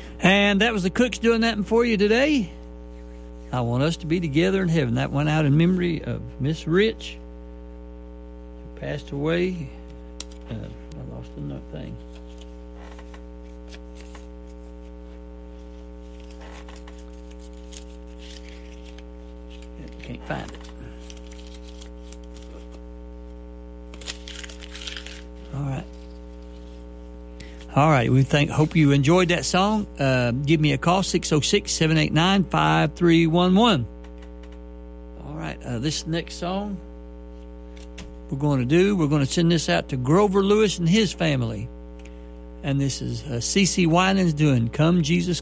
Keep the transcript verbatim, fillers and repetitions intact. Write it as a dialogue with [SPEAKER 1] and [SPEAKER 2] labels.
[SPEAKER 1] And that was the Cooks doing that for you today. I want us to be together in heaven. That went out in memory of Miss Rich, who passed away. Uh, I lost another thing. Can't find it. All right. All right. We think, hope you enjoyed that song. Uh, give me a call, six oh six, seven eight nine, five three one one. All right. Uh, this next song we're going to do, we're going to send this out to Grover Lewis and his family. And this is uh, C C Winans doing Come Jesus